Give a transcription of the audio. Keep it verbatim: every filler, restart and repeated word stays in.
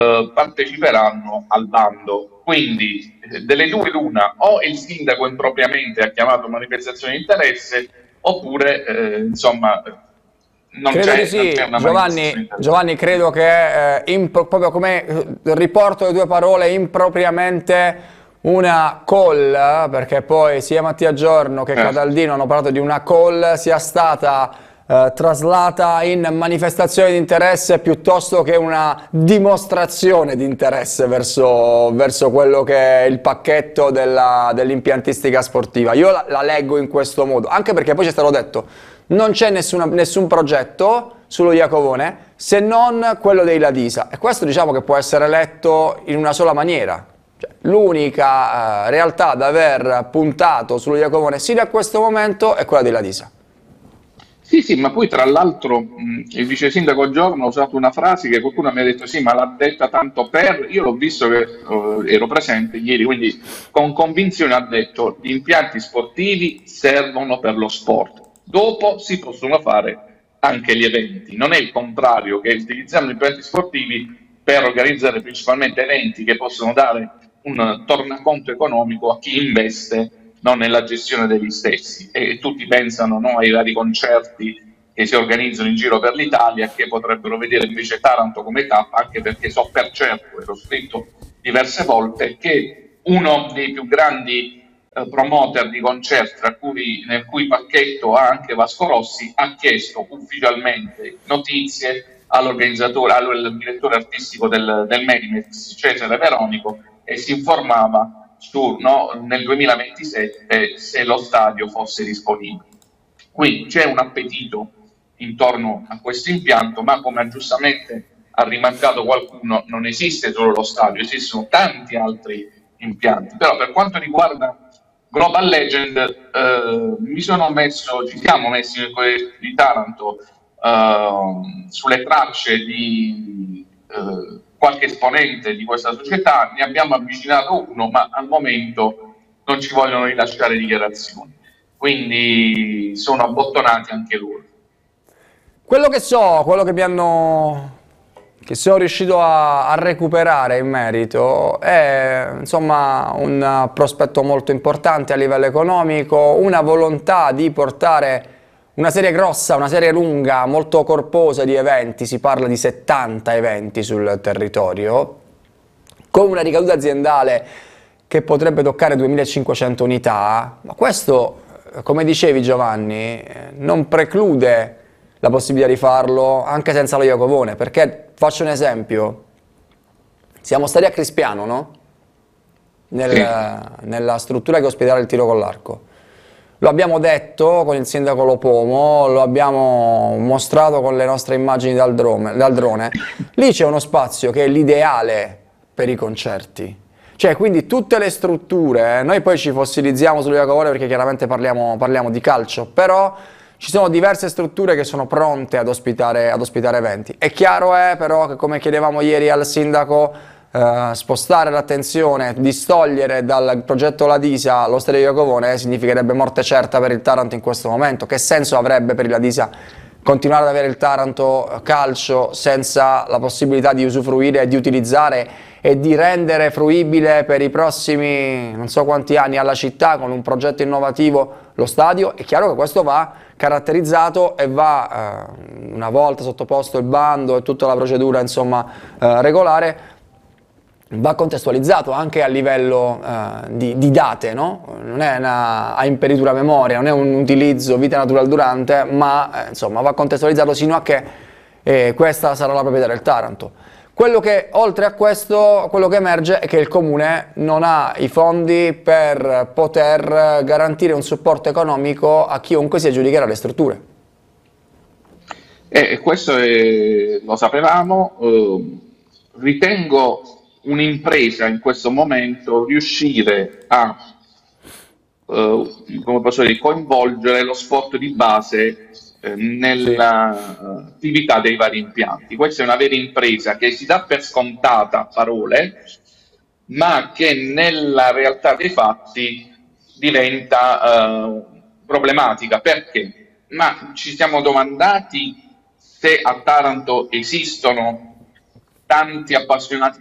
eh, parteciperanno al bando. Quindi eh, delle due l'una, o il sindaco impropriamente ha chiamato manifestazione di interesse, oppure eh, insomma non Credo di c'è non c'è sì, una manifestazione Giovanni, di interesse. Giovanni, credo che eh, impro- proprio come eh, riporto le tue parole, impropriamente una call, eh, perché poi sia Mattia Giorno che Certo. Cataldino hanno parlato di una call, sia stata eh, traslata in manifestazione di interesse piuttosto che una dimostrazione di interesse verso, verso quello che è il pacchetto della- dell'impiantistica sportiva. Io la, la leggo in questo modo, anche perché poi ci è stato detto non c'è nessuna- nessun progetto sullo Iacovone se non quello dei Ladisa, e questo diciamo che può essere letto in una sola maniera. Cioè, l'unica eh, realtà ad aver puntato sullo Iacovone sino a questo momento è quella dei Ladisa. Sì, sì, ma poi tra l'altro mh, il vice sindaco Giorno ha usato una frase che qualcuno mi ha detto sì, ma l'ha detta tanto per, io l'ho visto che eh, ero presente ieri, quindi con convinzione ha detto gli impianti sportivi servono per lo sport, dopo si possono fare anche gli eventi, non è il contrario che utilizziamo gli impianti sportivi per organizzare principalmente eventi che possono dare un tornaconto economico a chi investe, no, nella gestione degli stessi. E tutti pensano, no, ai vari concerti che si organizzano in giro per l'Italia, che potrebbero vedere invece Taranto come tappa, anche perché so per certo, e l'ho scritto diverse volte, che uno dei più grandi eh, promoter di concerti, tra cui, nel cui pacchetto ha anche Vasco Rossi, ha chiesto ufficialmente notizie all'organizzatore, al direttore artistico del, del Medimex, Cesare Veronico, e si informava su, no, nel duemilaventisette se lo stadio fosse disponibile. Quindi c'è un appetito intorno a questo impianto, ma come giustamente ha rimarcato qualcuno, non esiste solo lo stadio, esistono tanti altri impianti. Però per quanto riguarda Global Legend, eh, mi sono messo, ci siamo messi nel progetto di Taranto eh, sulle tracce di eh, qualche esponente di questa società, ne abbiamo avvicinato uno, ma al momento non ci vogliono rilasciare dichiarazioni, quindi sono abbottonati anche loro. Quello che so, quello che mi hanno, che sono riuscito a, a recuperare in merito è insomma un prospetto molto importante a livello economico, una volontà di portare una serie grossa, una serie lunga, molto corposa di eventi, si parla di settanta eventi sul territorio, con una ricaduta aziendale che potrebbe toccare duemilacinquecento unità, ma questo, come dicevi Giovanni, eh, non preclude la possibilità di farlo anche senza lo Iacovone, perché faccio un esempio, siamo stati a Crispiano, no? Sì. Nel- nella struttura che ospiterà il tiro con l'arco. Lo abbiamo detto con il sindaco Lopomo, lo abbiamo mostrato con le nostre immagini dal drone. Dal drone. Lì c'è uno spazio che è l'ideale per i concerti. Cioè, quindi tutte le strutture, eh, noi poi ci fossilizziamo sulle Iacovone perché chiaramente parliamo, parliamo di calcio, però ci sono diverse strutture che sono pronte ad ospitare, ad ospitare eventi. È chiaro è però che, come chiedevamo ieri al sindaco, eh, spostare l'attenzione, distogliere dal progetto Ladisa lo stadio di Iacovone significherebbe morte certa per il Taranto in questo momento. Che senso avrebbe per il Ladisa continuare ad avere il Taranto calcio senza la possibilità di usufruire e di utilizzare e di rendere fruibile per i prossimi non so quanti anni alla città con un progetto innovativo lo stadio? È chiaro che questo va caratterizzato e va, eh, una volta sottoposto il bando e tutta la procedura insomma eh, regolare, va contestualizzato anche a livello eh, di, di date, no? Non è una, a imperitura memoria, non è un utilizzo vita natural durante, ma eh, insomma va contestualizzato sino a che eh, questa sarà la proprietà del Taranto. Quello che, oltre a questo, quello che emerge è che il Comune non ha i fondi per poter garantire un supporto economico a chiunque si aggiudicherà le strutture. E questo è- lo sapevamo, eh, ritengo un'impresa in questo momento riuscire a, eh, come posso dire, coinvolgere lo sport di base eh, Sì. nell'attività dei vari impianti. Questa è una vera impresa che si dà per scontata a parole, ma che nella realtà dei fatti diventa eh, problematica. Perché? Ma ci siamo domandati se a Taranto esistono tanti appassionati